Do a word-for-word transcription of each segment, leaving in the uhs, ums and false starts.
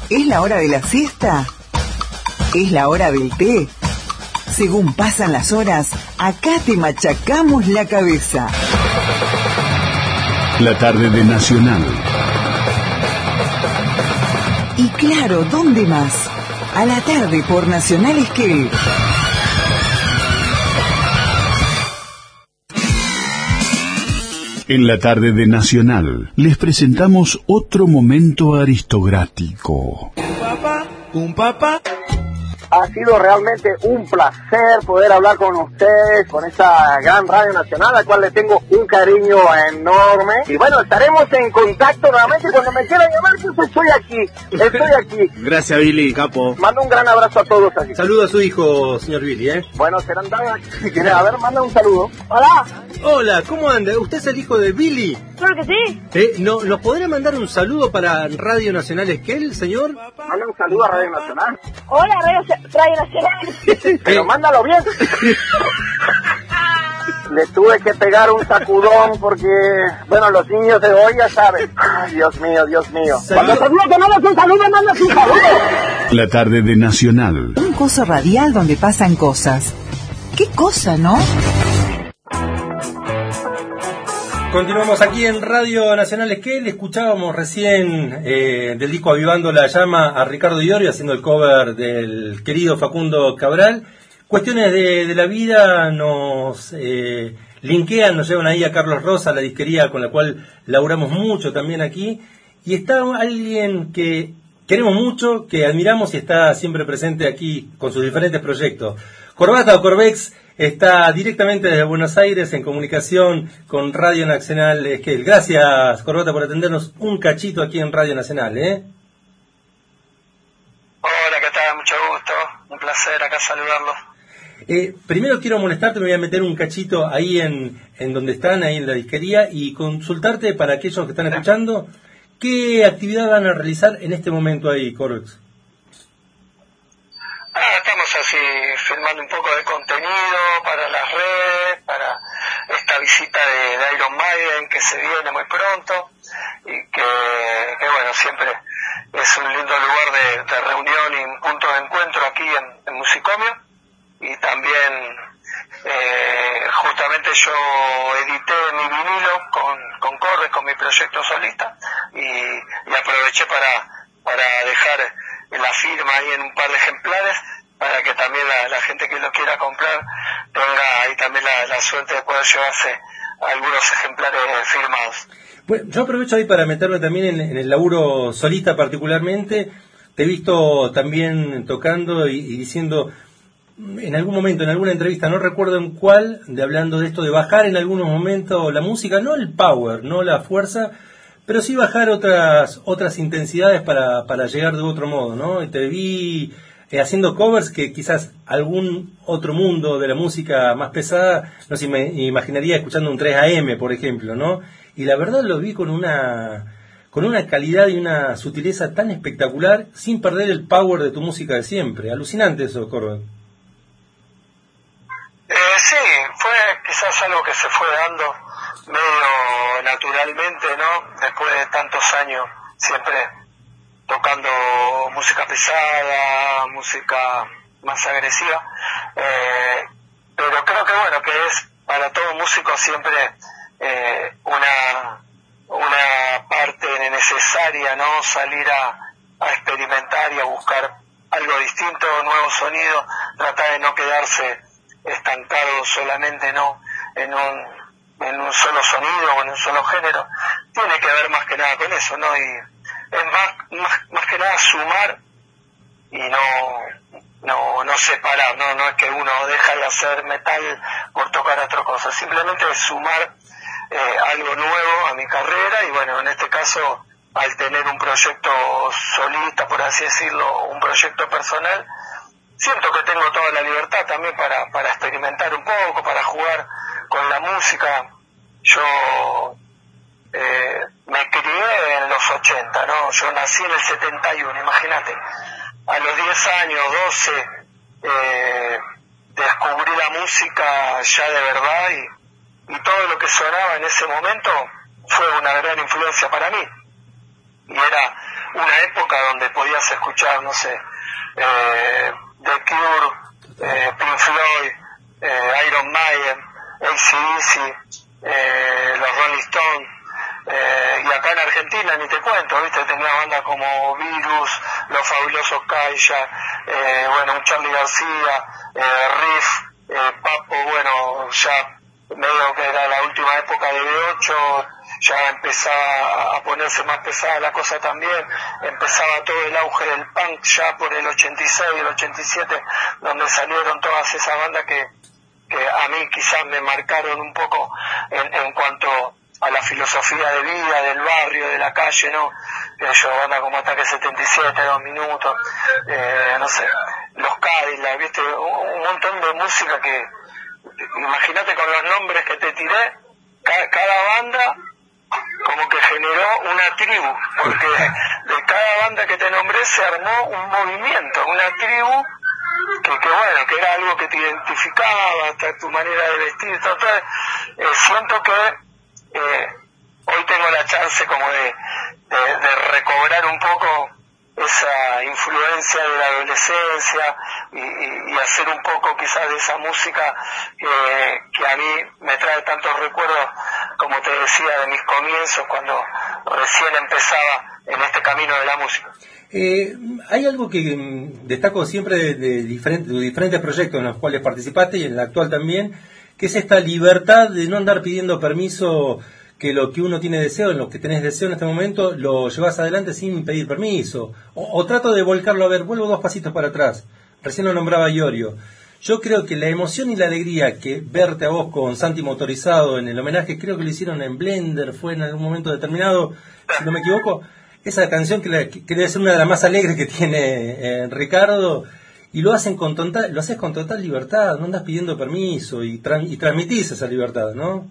¿Es la hora de la siesta? ¿Es la hora del té? Según pasan las horas, acá te machacamos la cabeza. La tarde de Nacional. Y claro, ¿dónde más? A la tarde por Nacional Esquel. En la tarde de Nacional les presentamos otro momento aristocrático. Un papá, un papá. Ha sido realmente un placer poder hablar con ustedes, con esta gran radio nacional, a la cual le tengo un cariño enorme. Y bueno, estaremos en contacto nuevamente cuando me quieran llamar, pues estoy aquí, estoy aquí. Gracias, Billy, capo. Mando un gran abrazo a todos aquí. Saludo a su hijo, señor Billy, ¿eh? Bueno, serán dadas. Si quiere, a ver, manda un saludo. Hola. Hola, ¿cómo anda? ¿Usted es el hijo de Billy? Claro que sí. ¿Eh? ¿No, ¿Nos podrá mandar un saludo para Radio Nacional Esquel, señor? Manda un saludo a Radio Nacional. Hola, Radio, Radio Nacional. Pero mándalo bien. Le tuve que pegar un sacudón porque, bueno, los niños de hoy ya saben. Ay, Dios mío, Dios mío. Cuando te digo que mandas un saludo, mandas un saludo. La tarde de Nacional. Un coso radial donde pasan cosas. ¿Qué cosa, no? Continuamos aquí en Radio Nacional Esquel. Escuchábamos recién eh, del disco Avivando la Llama a Ricardo Iorio haciendo el cover del querido Facundo Cabral. Cuestiones de, de la vida nos eh, linkean, nos llevan ahí a Carlos Rosa, la disquería con la cual laburamos mucho también aquí. Y está alguien que queremos mucho, que admiramos y está siempre presente aquí con sus diferentes proyectos. Corbata o Corbex está directamente desde Buenos Aires en comunicación con Radio Nacional Esquel. Gracias, Corbata, por atendernos un cachito aquí en Radio Nacional, ¿eh? Hola, ¿qué tal? Mucho gusto. Un placer acá saludarlos. Eh, primero quiero molestarte, me voy a meter un cachito ahí en, en donde están, ahí en la disquería, y consultarte para aquellos que están escuchando, ¿qué actividad van a realizar en este momento ahí, Corbex? Ah, estamos así filmando un poco de contenido para las redes, para esta visita de, de Iron Maiden que se viene muy pronto y que, que bueno, siempre es un lindo lugar de, de reunión y un punto de encuentro aquí en, en Musicomio. Y también eh, justamente yo edité mi vinilo con, con Corbex, con mi proyecto solista, y, y aproveché para, para dejar la firma ahí en un par de ejemplares para que también la, la gente que lo quiera comprar tenga ahí también la, la suerte de poder llevarse algunos ejemplares firmados. Bueno, yo aprovecho ahí para meterme también en, en el laburo solista particularmente. Te he visto también tocando y, y diciendo en algún momento, en alguna entrevista, no recuerdo en cuál, de hablando de esto de bajar en algunos momentos la música, no el power, no la fuerza, pero sí bajar otras otras intensidades para, para llegar de otro modo, ¿no? Y te vi eh, haciendo covers que quizás algún otro mundo de la música más pesada no se me imaginaría escuchando un tres A M, por ejemplo, ¿no? Y la verdad lo vi con una con una calidad y una sutileza tan espectacular, sin perder el power de tu música de siempre. Alucinante eso, Corbex. Eh, sí, fue quizás algo que se fue dando medio naturalmente, ¿no? Después de tantos años siempre tocando música pesada, música más agresiva, eh, pero creo que bueno, que es para todo músico siempre eh, una una parte necesaria, ¿no? Salir a, a experimentar y a buscar algo distinto, nuevo sonido, tratar de no quedarse estancado solamente no en un en un solo sonido o en un solo género. Tiene que ver más que nada con eso, ¿no? Y es más más, más que nada sumar y no no no separar, no no es que uno deja de hacer metal por tocar otra cosa, simplemente es sumar eh, algo nuevo a mi carrera. Y bueno, en este caso, al tener un proyecto solista, por así decirlo, un proyecto personal, siento que tengo toda la libertad también para, para experimentar un poco, para jugar con la música. Yo eh, me crié en los ochenta, ¿no? Yo nací en el setenta y uno, imagínate. A los diez años, doce, eh, descubrí la música ya de verdad, y, y todo lo que sonaba en ese momento fue una gran influencia para mí. Y era una época donde podías escuchar, no sé, eh, The Cure, eh, Pink Floyd, eh, Iron Maiden, A C D C, eh, los Rolling Stones, eh, y acá en Argentina ni te cuento, viste, tenía bandas como Virus, Los Fabulosos Caixa, eh, bueno, un Charly García, eh, Riff, eh, Papo, bueno, ya medio que era la última época de B ocho, ya empezaba a ponerse más pesada la cosa también, empezaba todo el auge del punk ya por el ochenta y seis, el ochenta y siete, donde salieron todas esas bandas que, que a mí quizás me marcaron un poco en, en cuanto a la filosofía de vida, del barrio, de la calle, ¿no? Que yo, bandas como Ataque setenta y siete, Dos Minutos, eh, no sé, Los Cadillacs, viste, un, un montón de música que, imagínate con los nombres que te tiré, ca- cada banda como que generó una tribu, porque de cada banda que te nombré se armó un movimiento, una tribu que, que bueno, que era algo que te identificaba, hasta tu manera de vestir, todo, todo. Eh, siento que eh, hoy tengo la chance como de, de, de recobrar un poco esa influencia de la adolescencia y, y, y hacer un poco quizás de esa música eh, que a mí me trae tantos recuerdos, como te decía, de mis comienzos cuando recién empezaba en este camino de la música. Eh, hay algo que mm, destaco siempre de, de, diferentes, de diferentes proyectos en los cuales participaste y en el actual también, que es esta libertad de no andar pidiendo permiso, que lo que uno tiene deseo, en lo que tenés deseo en este momento, lo llevas adelante sin pedir permiso. O, o trato de volcarlo, a ver, vuelvo dos pasitos para atrás. Recién lo nombraba Iorio. Yo creo que la emoción y la alegría que verte a vos con Santi Motorizado en el homenaje, creo que lo hicieron en Blender, fue en algún momento determinado, si no me equivoco, esa canción que, la, que debe ser una de las más alegres que tiene eh, Ricardo, y lo hacen con total, lo haces con total libertad, no andas pidiendo permiso y, tra- y transmitís esa libertad, ¿no?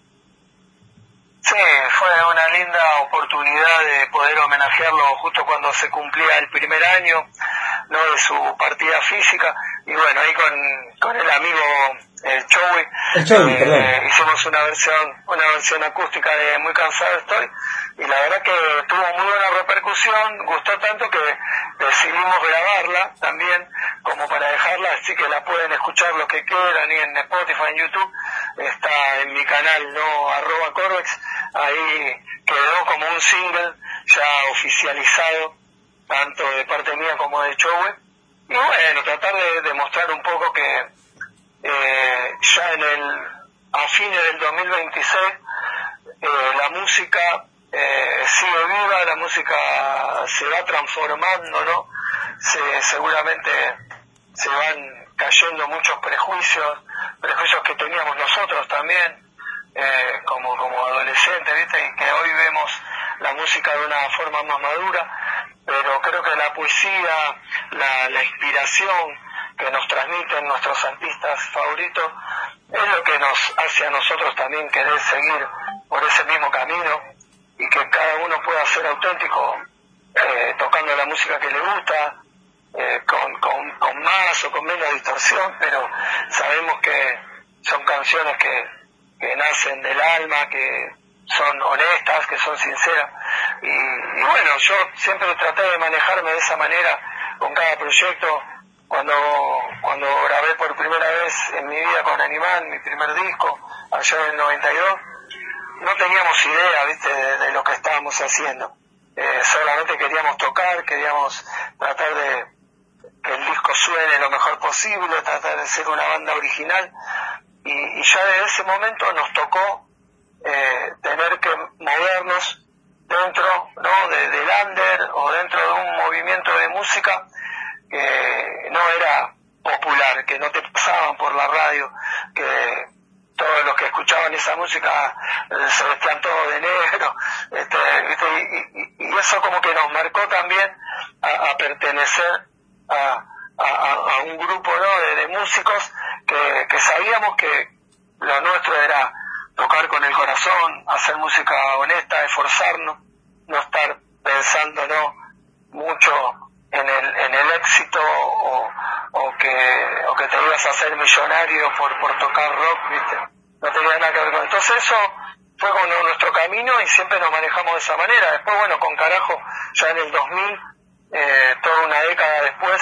Sí, fue una linda oportunidad de poder homenajearlo justo cuando se cumplía el primer año, ¿no?, de su partida física, y bueno, ahí con, con el amigo eh, Chowi, el Chowi, eh, perdón. hicimos una versión, una versión acústica de Muy Cansado Estoy, y la verdad que tuvo muy buena repercusión, gustó tanto que decidimos grabarla también como para dejarla, así que la pueden escuchar los que quieran, y en Spotify, en YouTube, está en mi canal, no arroba Corvex, ahí quedó como un single ya oficializado, tanto de parte mía como de Chowe, y bueno, tratar de demostrar un poco que eh, ya en el a fines del dos mil veintiséis eh, la música eh, sigue viva, la música se va transformando, ¿no? Se, seguramente se van cayendo muchos prejuicios, prejuicios que teníamos nosotros también, eh, como, como adolescentes, ¿viste? Y que hoy vemos la música de una forma más madura, pero creo que la poesía, la, la inspiración que nos transmiten nuestros artistas favoritos es lo que nos hace a nosotros también querer seguir por ese mismo camino, y que cada uno pueda ser auténtico eh, tocando la música que le gusta, eh, con, con, con más o con menos distorsión, pero sabemos que son canciones que, que nacen del alma, que son honestas, que son sinceras, y, y bueno, yo siempre traté de manejarme de esa manera con cada proyecto. Cuando cuando grabé por primera vez en mi vida con Animal, mi primer disco, allá en el noventa y dos, no teníamos idea, ¿viste?, de, de lo que estábamos haciendo. Eh, solamente queríamos tocar, queríamos tratar de que el disco suene lo mejor posible, tratar de ser una banda original, y, y ya desde ese momento nos tocó eh, tener que movernos dentro, ¿no?, de, del under, o dentro de un movimiento de música que no era popular, que no te pasaban por la radio, que todos los que escuchaban esa música eh, se vestían todos de negro, este, ¿viste? Y, y, y eso como que nos marcó también a, a pertenecer a, a, a un grupo, ¿no?, de, de músicos que, que sabíamos que lo nuestro era tocar con el corazón, hacer música honesta, esforzarnos, no estar pensando, ¿no?, mucho en el en el éxito, o, o que o que te ibas a hacer millonario por por tocar rock, ¿viste? No tenía nada que ver con eso. Entonces eso fue como nuestro camino y siempre nos manejamos de esa manera. Después, bueno, con Carajo, ya en el dos mil, eh, toda una década después,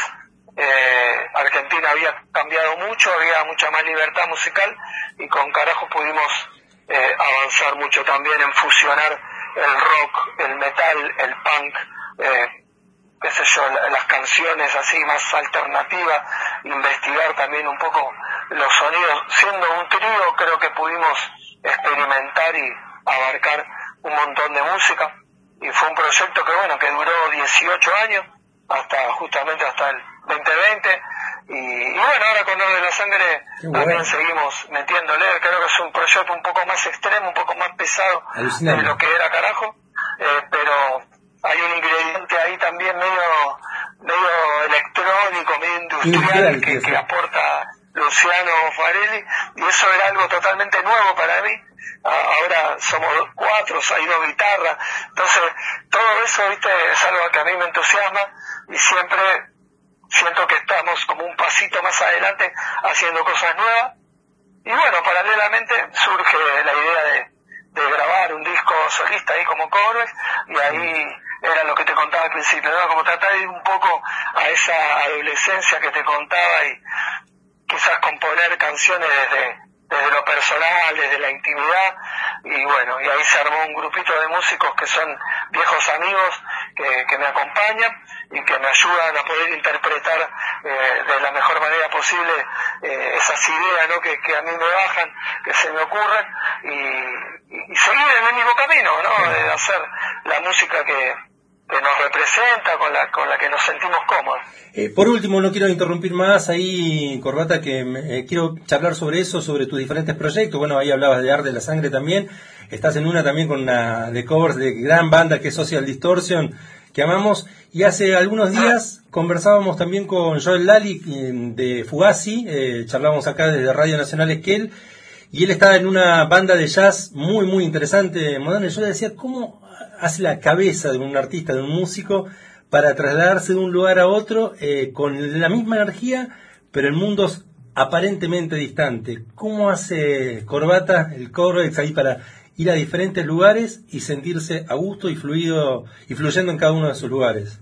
eh, Argentina había cambiado mucho, había mucha más libertad musical, y con Carajo pudimos eh, avanzar mucho también en fusionar el rock, el metal, el punk, eh, qué sé yo, las canciones así más alternativas, investigar también un poco los sonidos. Siendo un trío, creo que pudimos experimentar y abarcar un montón de música, y fue un proyecto que bueno, que duró dieciocho años, hasta justamente hasta el veinte veinte, y, y bueno, ahora con Oro de la Sangre bueno. también seguimos metiéndole. Creo que es un proyecto un poco más extremo, un poco más pesado de lo que era Carajo, eh, pero hay un ingrediente ahí también medio medio electrónico, medio industrial, que, que aporta Luciano Farelli, y eso era algo totalmente nuevo para mí. Ahora somos cuatro, hay dos guitarras, entonces todo eso, viste, es algo que a mí me entusiasma, y siempre siento que estamos como un pasito más adelante haciendo cosas nuevas. Y bueno, paralelamente surge la idea de, de grabar un disco solista ahí como Corbes, y ahí era lo que te contaba al principio, ¿no? Como tratar de ir un poco a esa adolescencia que te contaba, y quizás componer canciones desde, desde lo personal, desde la intimidad. Y bueno, y ahí se armó un grupito de músicos que son viejos amigos que, que me acompañan y que me ayudan a poder interpretar eh, de la mejor manera posible eh, esas ideas, ¿no? que, que a mí me bajan, que se me ocurren, y, y seguir en el mismo camino, ¿no? De hacer la música que, que nos representa, con la, con la que nos sentimos cómodos. Eh, por último, no quiero interrumpir más ahí, Corbata, que eh, quiero charlar sobre eso, sobre tus diferentes proyectos. Bueno, ahí hablabas de Oro de la Sangre también. Estás en una también con una de covers de gran banda que es Social Distortion, que amamos. Y hace algunos días conversábamos también con Joel Lally de Fugazi, eh, charlábamos acá desde Radio Nacional Esquel, y él estaba en una banda de jazz muy, muy interesante, moderna. Y yo le decía, ¿cómo hace la cabeza de un artista, de un músico, para trasladarse de un lugar a otro eh, con la misma energía, pero en mundos aparentemente distantes? ¿Cómo hace Corbata, el Corvex, ahí para ir a diferentes lugares y sentirse a gusto y fluido y fluyendo en cada uno de sus lugares?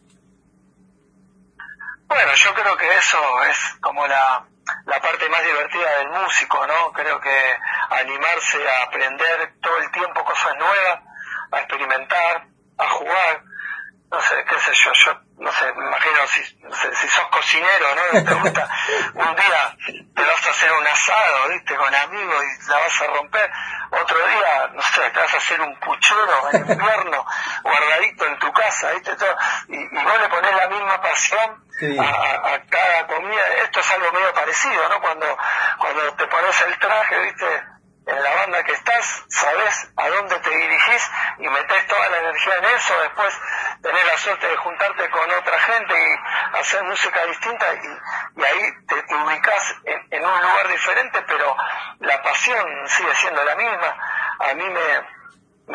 Bueno, yo creo que eso es como la, la parte más divertida del músico, ¿no? Creo que animarse a aprender todo el tiempo cosas nuevas, a experimentar, a jugar, no sé, qué sé yo, yo no sé, me imagino si, no sé, si sos cocinero, ¿no? Te gusta, un día te vas a hacer un asado, ¿viste? Con amigos y la vas a romper, otro día, no sé, te vas a hacer un puchero en invierno, guardadito en tu casa, ¿viste? Todo, y, y vos le ponés la misma pasión a, a, a cada comida. Esto es algo medio parecido, ¿no? Cuando, cuando te pones el traje, ¿viste? En la banda que estás, sabés a dónde te dirigís y metés toda la energía en eso. Después tenés la suerte de juntarte con otra gente y hacer música distinta, y, y ahí te, te ubicás en, en un lugar diferente, pero la pasión sigue siendo la misma. A mí me,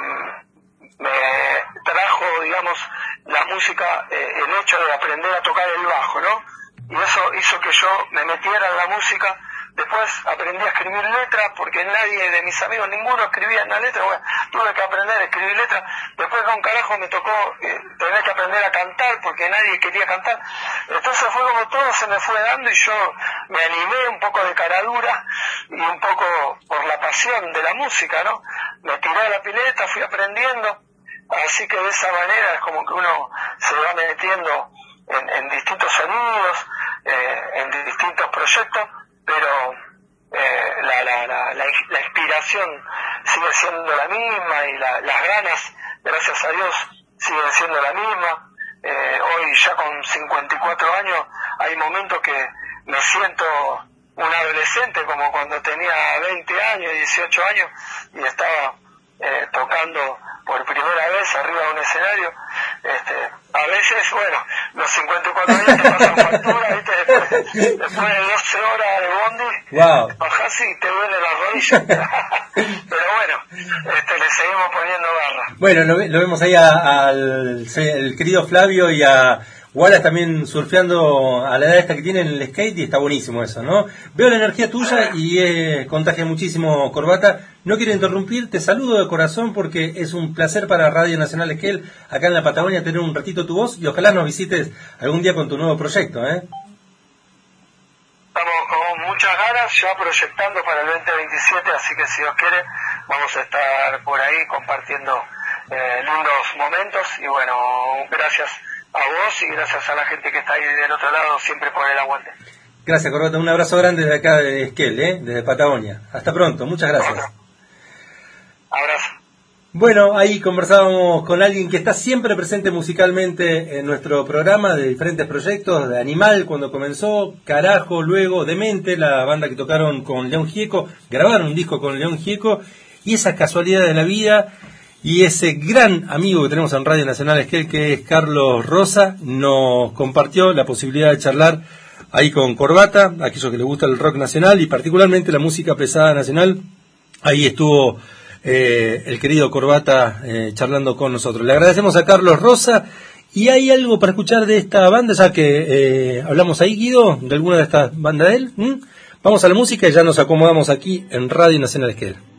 me, me trajo, digamos, la música, eh, el hecho de aprender a tocar el bajo, ¿no? Y eso hizo que yo me metiera en la música. Después aprendí a escribir letras, porque nadie de mis amigos, ninguno escribía en la letra. Bueno, tuve que aprender a escribir letras. Después con Carajo me tocó eh, tener que aprender a cantar, porque nadie quería cantar. Entonces fue como todo se me fue dando, y yo me animé un poco de caradura y un poco por la pasión de la música, ¿no? Me tiré a la pileta, fui aprendiendo. Así que de esa manera es como que uno se va metiendo en, en distintos sonidos, eh, en distintos proyectos, pero eh, la, la, la, la, la inspiración sigue siendo la misma, y la, las ganas, gracias a Dios, siguen siendo la misma. Eh, hoy ya con cincuenta y cuatro años hay momentos que me siento un adolescente, como cuando tenía veinte años, dieciocho años, y estaba eh, tocando por primera vez arriba de un escenario. Este, a veces, bueno, los cincuenta y cuatro años te pasan factura, ¿viste? Después, después de doce horas de bondi, wow, bajás y te duele la rodilla. Pero bueno, este, le seguimos poniendo garra. Bueno, lo, lo vemos ahí a, al el querido Flavio y a Wallace también surfeando a la edad esta que tiene en el skate y está buenísimo eso, ¿no? Veo la energía tuya y eh, contagia muchísimo, Corbata. No quiero interrumpir, te saludo de corazón porque es un placer para Radio Nacional Esquel, acá en la Patagonia, tener un ratito tu voz y ojalá nos visites algún día con tu nuevo proyecto, ¿eh? Estamos con muchas ganas, ya proyectando para el veinte veintisiete, así que si Dios quiere, vamos a estar por ahí compartiendo eh, lindos momentos y bueno, gracias a vos y gracias a la gente que está ahí del otro lado siempre por el aguante. Gracias, Corbata, un abrazo grande desde acá de Esquel, ¿eh? Desde Patagonia. Hasta pronto, muchas gracias. Bueno, abrazo. Bueno, ahí conversábamos con alguien que está siempre presente musicalmente en nuestro programa de diferentes proyectos, de Animal cuando comenzó, Carajo, luego Demente, la banda que tocaron con León Gieco, grabaron un disco con León Gieco, y esa casualidad de la vida. Y ese gran amigo que tenemos en Radio Nacional Esquel, que es Carlos Rosa, nos compartió la posibilidad de charlar ahí con Corbata, a aquellos que les gusta el rock nacional y particularmente la música pesada nacional. Ahí estuvo eh, el querido Corbata eh, charlando con nosotros. Le agradecemos a Carlos Rosa. ¿Y hay algo para escuchar de esta banda? Ya que eh, hablamos ahí, Guido, de alguna de estas bandas de él. ¿Mm? Vamos a la música y ya nos acomodamos aquí en Radio Nacional Esquel.